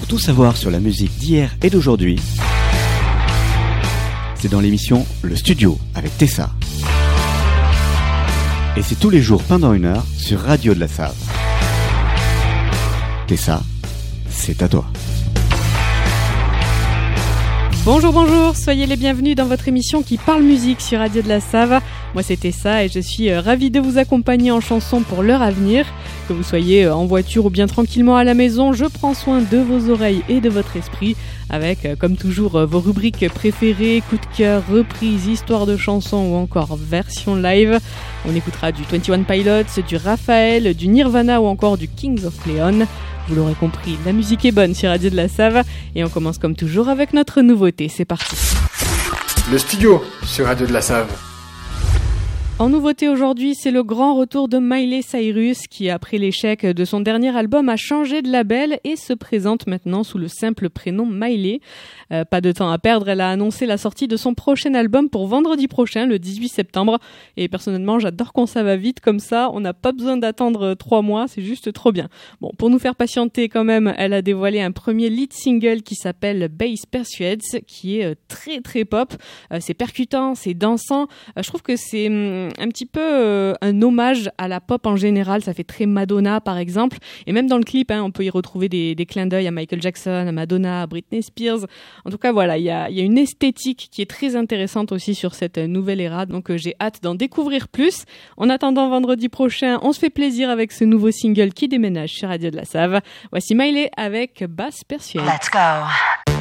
tout savoir sur la musique d'hier et d'aujourd'hui, c'est dans l'émission Le Studio avec Tessa. Et c'est tous les jours pendant 1 heure sur Radio de la Save. Tessa, c'est à toi. Bonjour, soyez les bienvenus dans votre émission qui parle musique sur Radio de la Save. Moi c'est Tessa et je suis ravie de vous accompagner en chansons pour l'heure à venir. Que vous soyez en voiture ou bien tranquillement à la maison, je prends soin de vos oreilles et de votre esprit avec, comme toujours, vos rubriques préférées, coup de cœur, reprises, histoire de chansons ou encore version live. On écoutera du 21 Pilots, du Raphaël, du Nirvana ou encore du Kings of Leon. Vous l'aurez compris, la musique est bonne sur Radio de la Save et on commence comme toujours avec notre nouveauté. C'est parti. Le Studio sur Radio de la Save. En nouveauté aujourd'hui, c'est le grand retour de Miley Cyrus qui, après l'échec de son dernier album, a changé de label et se présente maintenant sous le simple prénom Miley. Pas de temps à perdre, elle a annoncé la sortie de son prochain album pour vendredi prochain, le 18 septembre. Et personnellement, j'adore quand ça va vite comme ça, on n'a pas besoin d'attendre 3 mois, c'est juste trop bien. Bon, pour nous faire patienter quand même, elle a dévoilé un premier lead single qui s'appelle Bass Persuades, qui est très très pop. C'est percutant, c'est dansant. Je trouve que c'est un petit peu un hommage à la pop en général, ça fait très Madonna par exemple, et même dans le clip on peut y retrouver des clins d'œil à Michael Jackson, à Madonna, à Britney Spears. En tout cas voilà, il y a une esthétique qui est très intéressante aussi sur cette nouvelle ère, donc j'ai hâte d'en découvrir plus. En attendant vendredi prochain, on se fait plaisir avec ce nouveau single qui déménage sur Radio de la Save. Voici Miley avec Bass Persuades. Let's go.